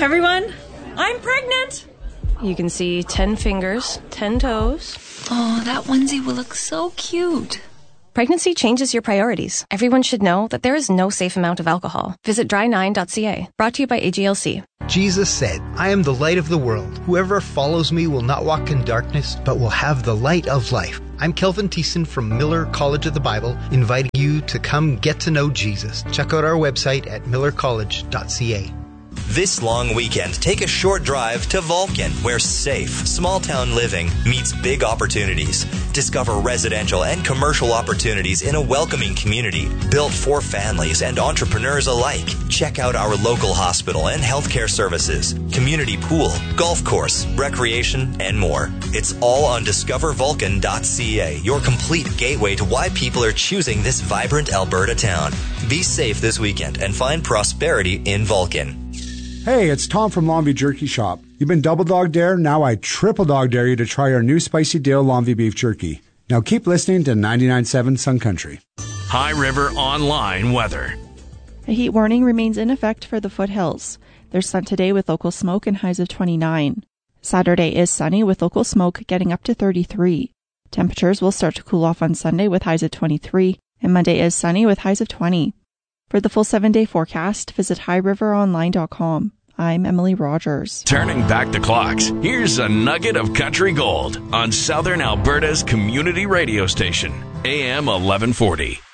Everyone, I'm pregnant. You can see 10 fingers, 10 toes. Oh, that onesie will look so cute. Pregnancy changes your priorities. Everyone should know that there is no safe amount of alcohol. Visit dry9.ca. Brought to you by AGLC. Jesus said, I am the light of the world. Whoever follows me will not walk in darkness, but will have the light of life. I'm Kelvin Thiessen from Miller College of the Bible, inviting you to come get to know Jesus. Check out our website at millercollege.ca. This long weekend, take a short drive to Vulcan, where safe, small-town living meets big opportunities. Discover residential and commercial opportunities in a welcoming community built for families and entrepreneurs alike. Check out our local hospital and healthcare services, community pool, golf course, recreation, and more. It's all on discovervulcan.ca, your complete gateway to why people are choosing this vibrant Alberta town. Be safe this weekend and find prosperity in Vulcan. Hey, it's Tom from Longview Jerky Shop. You've been double dog dare, now I triple dog dare you to try our new Spicy Dale Longview Beef Jerky. Now keep listening to 99.7 Sun Country. High River Online weather. A heat warning remains in effect for the foothills. There's sun today with local smoke and highs of 29. Saturday is sunny with local smoke getting up to 33. Temperatures will start to cool off on Sunday with highs of 23, and Monday is sunny with highs of 20. For the full 7-day forecast, visit highriveronline.com. I'm Emily Rogers. Turning back the clocks, here's a nugget of country gold on Southern Alberta's community radio station, AM 1140.